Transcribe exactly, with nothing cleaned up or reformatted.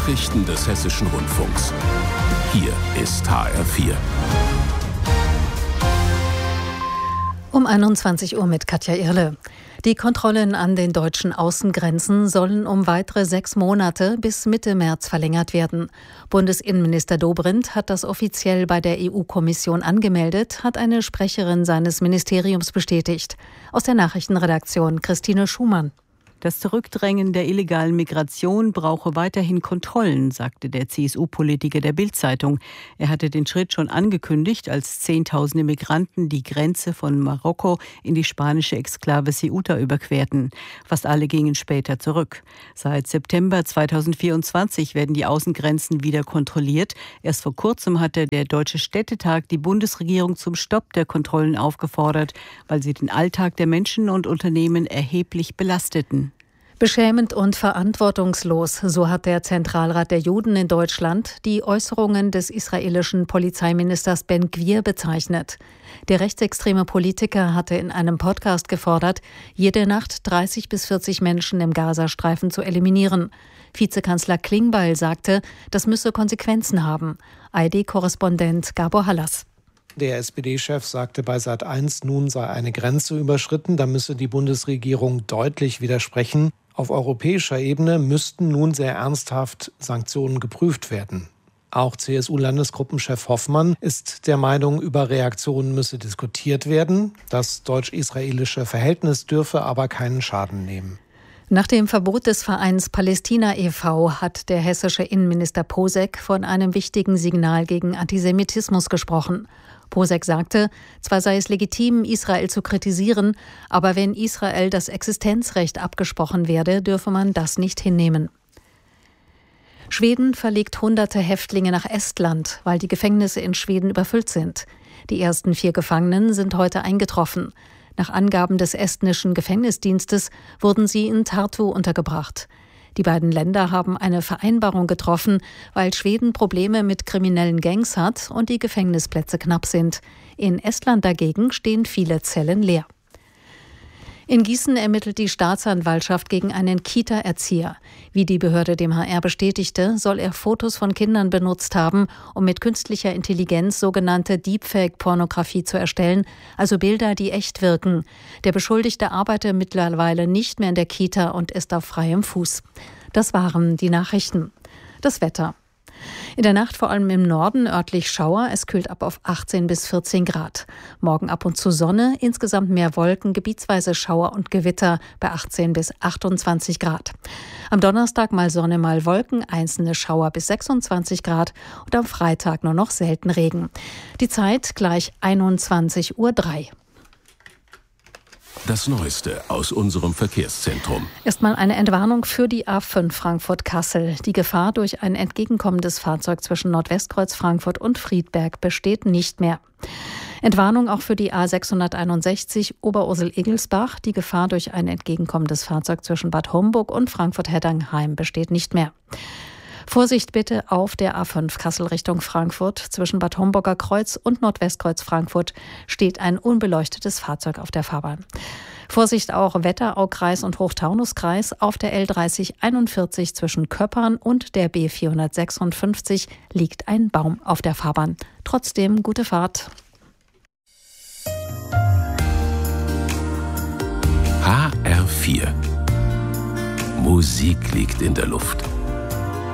Nachrichten des Hessischen Rundfunks. Hier ist H R vier. Um einundzwanzig Uhr mit Katja Irle. Die Kontrollen an den deutschen Außengrenzen sollen um weitere sechs Monate bis Mitte März verlängert werden. Bundesinnenminister Dobrindt hat das offiziell bei der E U-Kommission angemeldet, hat eine Sprecherin seines Ministeriums bestätigt. Aus der Nachrichtenredaktion Christine Schumann. Das Zurückdrängen der illegalen Migration brauche weiterhin Kontrollen, sagte der C S U-Politiker der Bild-Zeitung. Er hatte den Schritt schon angekündigt, als Zehntausende Migranten die Grenze von Marokko in die spanische Exklave Ceuta überquerten. Fast alle gingen später zurück. Seit September zweitausendvierundzwanzig werden die Außengrenzen wieder kontrolliert. Erst vor kurzem hatte der Deutsche Städtetag die Bundesregierung zum Stopp der Kontrollen aufgefordert, weil sie den Alltag der Menschen und Unternehmen erheblich belasteten. Beschämend und verantwortungslos, so hat der Zentralrat der Juden in Deutschland die Äußerungen des israelischen Polizeiministers Ben Gvir bezeichnet. Der rechtsextreme Politiker hatte in einem Podcast gefordert, jede Nacht dreißig bis vierzig Menschen im Gazastreifen zu eliminieren. Vizekanzler Klingbeil sagte, das müsse Konsequenzen haben. A R D-Korrespondent Gabor Hallas. Der S P D-Chef sagte bei Sat eins, nun sei eine Grenze überschritten, da müsse die Bundesregierung deutlich widersprechen. Auf europäischer Ebene müssten nun sehr ernsthaft Sanktionen geprüft werden. Auch C S U-Landesgruppenchef Hoffmann ist der Meinung, über Reaktionen müsse diskutiert werden. Das deutsch-israelische Verhältnis dürfe aber keinen Schaden nehmen. Nach dem Verbot des Vereins Palästina e V hat der hessische Innenminister Posek von einem wichtigen Signal gegen Antisemitismus gesprochen. Posek sagte, zwar sei es legitim, Israel zu kritisieren, aber wenn Israel das Existenzrecht abgesprochen werde, dürfe man das nicht hinnehmen. Schweden verlegt hunderte Häftlinge nach Estland, weil die Gefängnisse in Schweden überfüllt sind. Die ersten vier Gefangenen sind heute eingetroffen. Nach Angaben des estnischen Gefängnisdienstes wurden sie in Tartu untergebracht. Die beiden Länder haben eine Vereinbarung getroffen, weil Schweden Probleme mit kriminellen Gangs hat und die Gefängnisplätze knapp sind. In Estland dagegen stehen viele Zellen leer. In Gießen ermittelt die Staatsanwaltschaft gegen einen Kita-Erzieher. Wie die Behörde dem H R bestätigte, soll er Fotos von Kindern benutzt haben, um mit künstlicher Intelligenz sogenannte Deepfake-Pornografie zu erstellen, also Bilder, die echt wirken. Der Beschuldigte arbeitet mittlerweile nicht mehr in der Kita und ist auf freiem Fuß. Das waren die Nachrichten. Das Wetter. In der Nacht vor allem im Norden örtlich Schauer, es kühlt ab auf achtzehn bis vierzehn Grad. Morgen ab und zu Sonne, insgesamt mehr Wolken, gebietsweise Schauer und Gewitter bei achtzehn bis achtundzwanzig Grad. Am Donnerstag mal Sonne, mal Wolken, einzelne Schauer bis sechsundzwanzig Grad und am Freitag nur noch selten Regen. Die Zeit gleich einundzwanzig Uhr drei. Das Neueste aus unserem Verkehrszentrum. Erstmal eine Entwarnung für die A fünf Frankfurt-Kassel. Die Gefahr durch ein entgegenkommendes Fahrzeug zwischen Nordwestkreuz Frankfurt und Friedberg besteht nicht mehr. Entwarnung auch für die A sechshunderteinundsechzig Oberursel-Egelsbach. Die Gefahr durch ein entgegenkommendes Fahrzeug zwischen Bad Homburg und Frankfurt-Heddernheim besteht nicht mehr. Vorsicht bitte auf der A fünf Kassel Richtung Frankfurt. Zwischen Bad Homburger Kreuz und Nordwestkreuz Frankfurt steht ein unbeleuchtetes Fahrzeug auf der Fahrbahn. Vorsicht auch Wetteraukreis und Hochtaunuskreis. Auf der L dreißig einundvierzig zwischen Köppern und der B vierhundertsechsundfünfzig liegt ein Baum auf der Fahrbahn. Trotzdem gute Fahrt. H R vier. Musik liegt in der Luft.